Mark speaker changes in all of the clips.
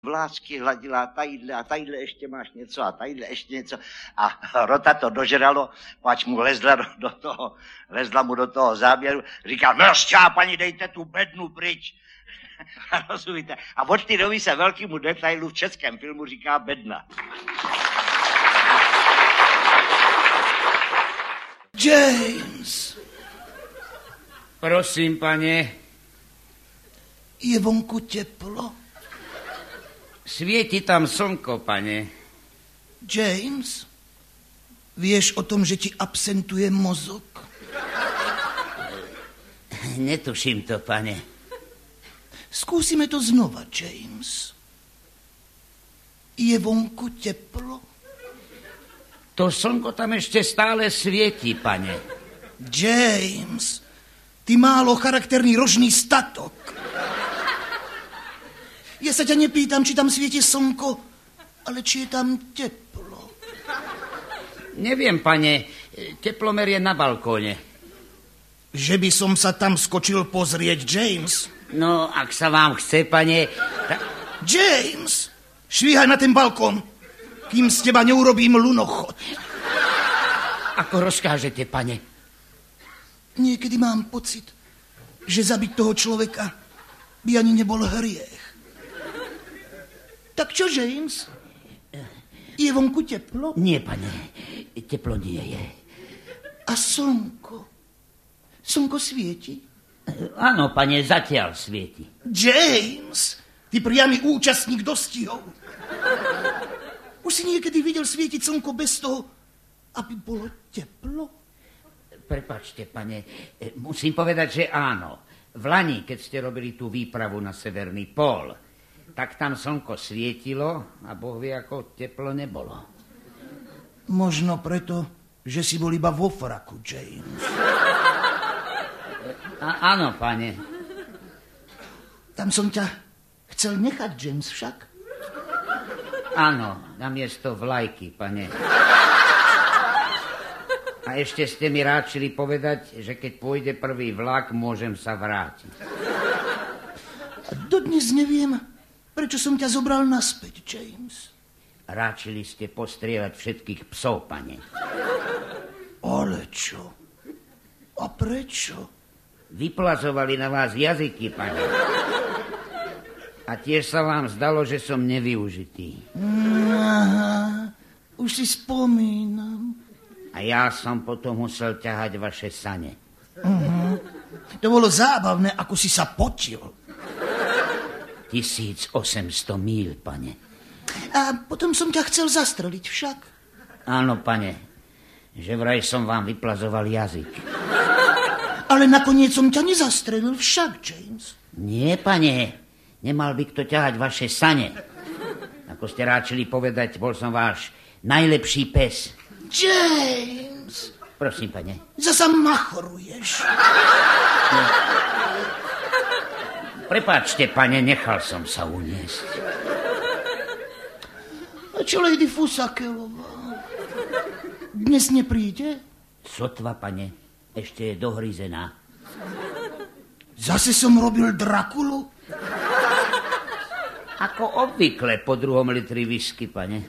Speaker 1: vlásky hladila a tadyhle ještě máš něco a tadyhle ještě něco. A Rota to dožralo, pač mu lezla mu do toho záběru, říká, no šťápani, dejte tu bednu pryč. Rozumíte? A od té doby se velkému detailu v českém filmu říká bedna.
Speaker 2: James!
Speaker 3: Prosím, pane.
Speaker 2: Je vonku teplo?
Speaker 3: Svieti tam slnko, pane.
Speaker 2: James, vieš o tom, že ti absentuje mozog?
Speaker 3: Netuším to, pane.
Speaker 2: Skúsime to znova, James. Je vonku teplo?
Speaker 3: To slnko tam ešte stále svieti, pane.
Speaker 2: James, ty málo charakterný rožný statok. Ja sa ťa nepýtam, či tam svieti slnko, ale či je tam teplo.
Speaker 3: Neviem, pane, teplomer je na balkóne.
Speaker 2: Že by som sa tam skočil pozrieť, James?
Speaker 3: No, ak sa vám chce, pane...
Speaker 2: James, švíhaj na ten balkón, kým z teba neurobím lunochod.
Speaker 3: Ako rozkážete, pane?
Speaker 2: Niekedy mám pocit, že zabiť toho človeka by ani nebol hriech. Tak čo, James? Je vonku teplo?
Speaker 3: Nie, pane, teplo nie je.
Speaker 2: A slnko? Slnko svieti?
Speaker 3: Áno, pane, zatiaľ svieti.
Speaker 2: James, ty priamy účastník dostihov. Už si niekedy videl svietiť slnko bez toho, aby bolo teplo?
Speaker 3: Prepáčte, pane, musím povedať, že áno. V lani, keď ste robili tú výpravu na severný pól, tak tam slnko svietilo a Boh vie, ako teplo nebolo.
Speaker 2: Možno preto, že si bol iba vo fraku, James.
Speaker 3: Áno, pane.
Speaker 2: Tam som ťa chcel nechať, James, však?
Speaker 3: Áno, namiesto vlajky, pane. A ešte ste mi ráčili povedať, že keď pôjde prvý vlak, môžem sa vrátiť.
Speaker 2: A dodnes neviem, prečo som ťa zobral naspäť, James.
Speaker 3: Ráčili ste postrieľať všetkých psov, pane.
Speaker 2: Ale čo? A prečo?
Speaker 3: Vyplazovali na vás jazyky, pane. A tiež sa vám zdalo, že som nevyužitý.
Speaker 2: Aha, už si spomínam.
Speaker 3: A ja som potom musel ťahať vaše sane.
Speaker 2: To bolo zábavné, ako si sa potil.
Speaker 3: 1800 míľ, pane.
Speaker 2: A potom som ťa chcel zastreliť však.
Speaker 3: Áno, pane, že vraj som vám vyplazoval jazyk.
Speaker 2: Ale nakoniec som ťa nezastrelil však, James.
Speaker 3: Nie, pane, nemal by kto ťahať vaše sane. Ako ste ráčili povedať, bol som váš najlepší pes.
Speaker 2: James!
Speaker 3: Prosím, pane.
Speaker 2: Zasa machruješ.
Speaker 3: Prepáčte, pane, nechal som sa uniesť.
Speaker 2: A čo Lady Fusakelová? Dnes nepríde?
Speaker 3: Sotva, pane, ešte je dohryzená.
Speaker 2: Zase som robil Drakulu?
Speaker 3: Ako obvykle po 2. litri whisky, pane.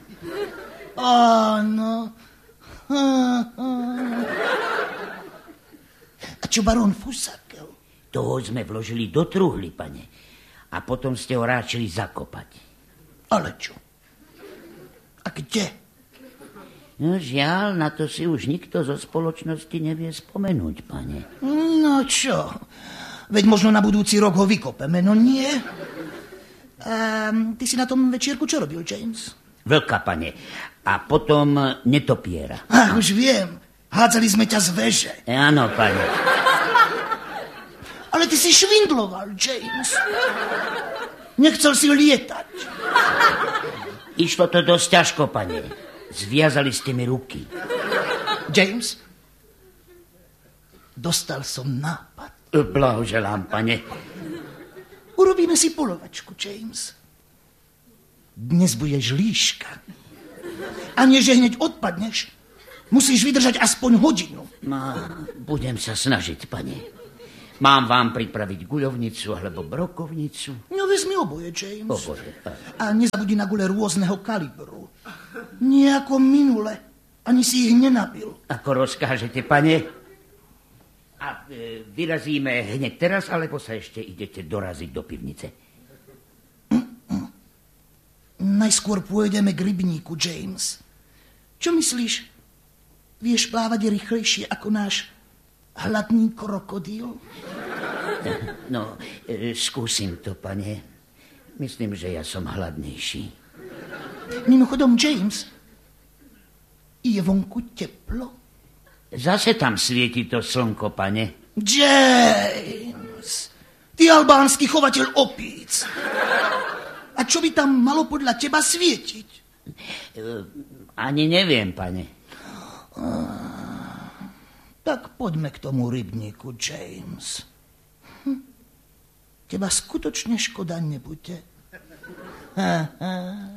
Speaker 2: Áno. A čo barón Fusakel?
Speaker 3: Toho sme vložili do truhly, pane. A potom ste ho ráčili zakopať.
Speaker 2: Ale čo? A kde?
Speaker 3: No žiaľ, na to si už nikto zo spoločnosti nevie spomenúť, pane.
Speaker 2: No čo? Veď možno na budúci rok ho vykopeme, no nie? Ty si na tom večierku čo robil, James?
Speaker 3: Vlka, pane. A potom netopiera.
Speaker 2: Ach, už viem. Hádzali sme ťa z veže.
Speaker 3: Áno, pane.
Speaker 2: Ale ty si švindloval, James. Nechcel si lietať.
Speaker 3: Išlo to dosť ťažko, pane. Zviazali ste mi ruky.
Speaker 2: James, dostal som nápad.
Speaker 3: Blahoželám, pane.
Speaker 2: Urobíme si polovačku, James. Dnes budeš líška. A nie, že hneď odpadneš. Musíš vydržať aspoň hodinu.
Speaker 3: No, budem sa snažiť, pane. Mám vám pripraviť guľovnicu alebo brokovnicu?
Speaker 2: No vezmi oboje, James.
Speaker 3: Oboje.
Speaker 2: A nezabudni na gule rôzneho kalibru. Nie ako minule. Ani si ich nenabil.
Speaker 3: Ako rozkážete, pane? A vyrazíme hneď teraz, alebo sa ešte idete doraziť do pivnice?
Speaker 2: Najskôr pôjdeme k rybníku, James. Čo myslíš? Vieš plávať rýchlejšie ako náš hladný krokodíl?
Speaker 3: No, skúsim to, pane. Myslím, že ja som hladnejší.
Speaker 2: Mimochodom, James, je vonku teplo?
Speaker 3: Zase tam svieti to slnko, pane.
Speaker 2: James, ty albánsky chovateľ opíc. A čo by tam malo podľa teba svietiť?
Speaker 3: Ani neviem, pane.
Speaker 2: Tak poďme k tomu rybníku, James. Teba skutočne škoda nebude.